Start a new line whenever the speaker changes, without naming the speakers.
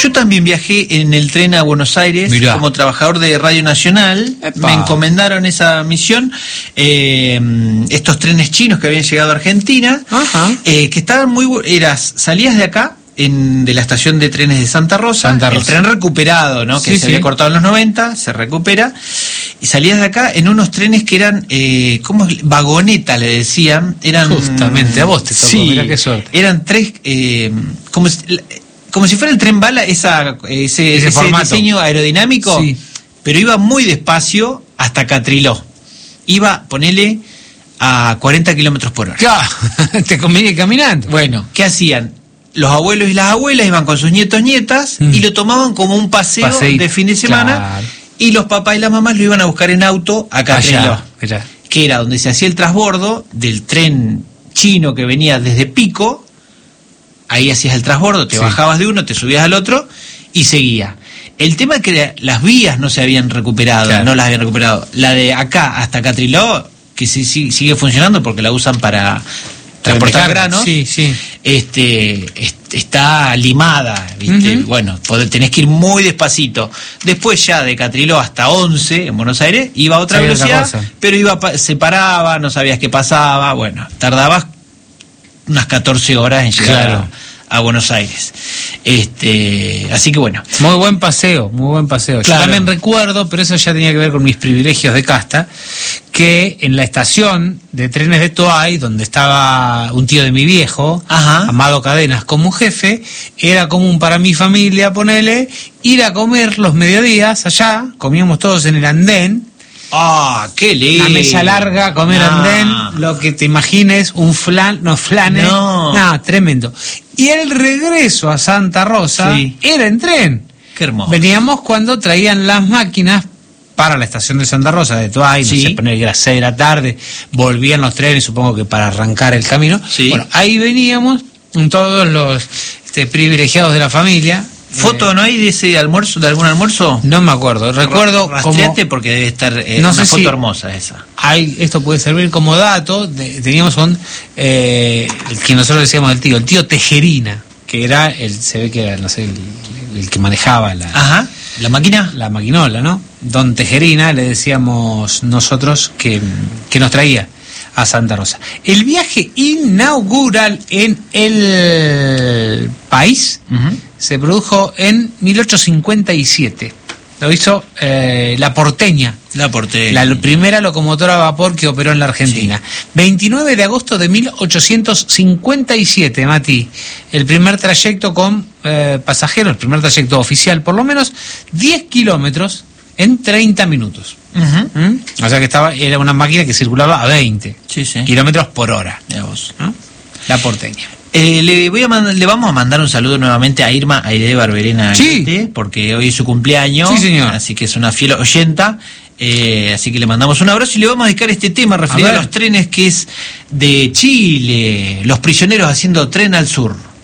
Yo también viajé en el tren a Buenos Aires. Mirá. Como trabajador de Radio Nacional. Epa. Me encomendaron esa misión. Estos trenes chinos que habían llegado a Argentina. Ajá. Que estaban muy... salías de acá, de la estación de trenes de Santa Rosa. El tren recuperado, ¿no? Que se había cortado en los 90, se recupera. Y salías de acá en unos trenes que eran, ¿cómo es? Vagoneta, le decían. Eran... Justamente, a vos te tocó, mirá qué suerte. Eran tres... como si fuera el tren bala, ese diseño aerodinámico, pero iba muy despacio hasta Catriló. Iba, ponele, a 40 kilómetros por hora.
Claro, te conviene caminando.
Bueno, ¿qué hacían? Los abuelos y las abuelas iban con sus nietos, nietas, y lo tomaban como un paseo de fin de semana, claro. Y los papás y las mamás lo iban a buscar en auto a Catriló, que era donde se hacía el transbordo del tren chino que venía desde Pico. Ahí hacías el transbordo, te bajabas de uno, te subías al otro y seguía. El tema es que las vías no se habían recuperado, claro. No las habían recuperado. La de acá hasta Catriló, que sigue funcionando porque la usan para transportar granos, está limada, ¿viste? Bueno, tenés que ir muy despacito. Después ya de Catriló hasta 11 en Buenos Aires iba a otra velocidad, pero se paraba, no sabías qué pasaba, bueno, tardabas unas 14 horas en llegar a Buenos Aires. Así que bueno.
Muy buen paseo. Claro. Yo también recuerdo, pero eso ya tenía que ver con mis privilegios de casta, que en la estación de trenes de Toay, donde estaba un tío de mi viejo, Amado Cadenas, como jefe, era común para mi familia, ponele, ir a comer los mediodías allá, comíamos todos en el andén.
¡Ah, qué lindo!
Una mesa larga, comer andén, lo que te imagines, un flanes. No, tremendo. Y el regreso a Santa Rosa era en tren.
Qué hermoso.
Veníamos cuando traían las máquinas para la estación de Santa Rosa de Toay, no sé, poner que era 6 de la tarde, volvían los trenes, supongo que para arrancar el camino. Bueno, ahí veníamos, todos los privilegiados de la familia.
¿Foto no hay de ese almuerzo, de algún almuerzo?
No me acuerdo. Recuerdo
rastreate porque debe estar una foto hermosa esa.
Esto puede servir como dato. Teníamos el que nosotros decíamos el tío Tejerina, que era se ve que era, no sé, el que manejaba
la máquina.
La maquinola, ¿no? Don Tejerina, le decíamos nosotros que nos traía a Santa Rosa. El viaje inaugural en el país se produjo en 1857. Lo hizo la Porteña. La primera locomotora a vapor que operó en la Argentina. 29 de agosto de 1857, Mati. El primer trayecto con pasajeros, el primer trayecto oficial, por lo menos 10 kilómetros en 30 minutos. O sea que era una máquina que circulaba a 20 kilómetros por hora. ¿No? La Porteña.
Le vamos a mandar un saludo nuevamente a Irma Aide Barberena, porque hoy es su cumpleaños. Sí, señor. Así que es una fiel oyenta. Así que le mandamos un abrazo y le vamos a dedicar este tema referido a los trenes, que es de Chile, los prisioneros haciendo tren al sur.